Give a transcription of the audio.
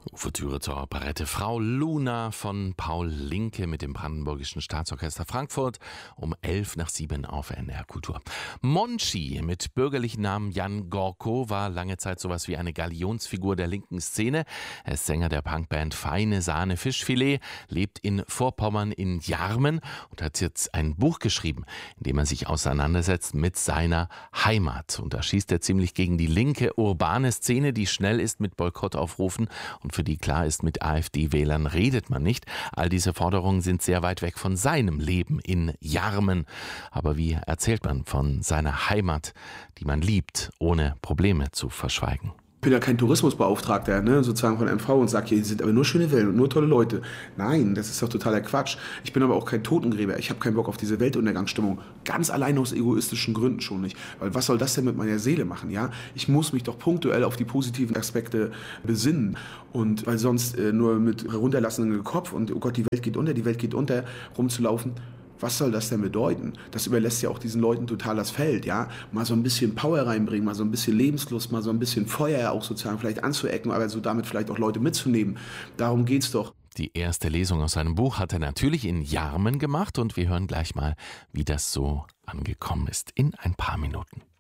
Ouvertüre zur Operette Frau Luna von Paul Linke mit dem Brandenburgischen Staatsorchester Frankfurt um 7:11 auf NR Kultur. Monchi mit bürgerlichen Namen Jan Gorko war lange Zeit sowas wie eine Galionsfigur der linken Szene. Er ist Sänger der Punkband Feine Sahne Fischfilet, lebt in Vorpommern in Jarmen und hat jetzt ein Buch geschrieben, in dem er sich auseinandersetzt mit seiner Heimat. Und da schießt er ziemlich gegen die linke urbane Szene, die schnell ist mit Boykottaufrufen und für die klar ist, mit AfD-Wählern redet man nicht. All diese Forderungen sind sehr weit weg von seinem Leben in Jarmen. Aber wie erzählt man von seiner Heimat, die man liebt, ohne Probleme zu verschweigen? Ich bin ja kein Tourismusbeauftragter, sozusagen von MV und sage, hier sind aber nur schöne Wellen und nur tolle Leute. Nein, das ist doch totaler Quatsch. Ich bin aber auch kein Totengräber. Ich habe keinen Bock auf diese Weltuntergangsstimmung. Ganz allein aus egoistischen Gründen schon nicht. Weil was soll das denn mit meiner Seele machen? Ja? Ich muss mich doch punktuell auf die positiven Aspekte besinnen. Und weil sonst nur mit herunterlassendem Kopf und oh Gott, die Welt geht unter, rumzulaufen. Was soll das denn bedeuten? Das überlässt ja auch diesen Leuten total das Feld, ja. Mal so ein bisschen Power reinbringen, mal so ein bisschen Lebenslust, mal so ein bisschen Feuer auch sozusagen vielleicht anzuecken, aber so damit vielleicht auch Leute mitzunehmen. Darum geht's doch. Die erste Lesung aus seinem Buch hat er natürlich in Jarmen gemacht und wir hören gleich mal, wie das so angekommen ist in ein paar Minuten.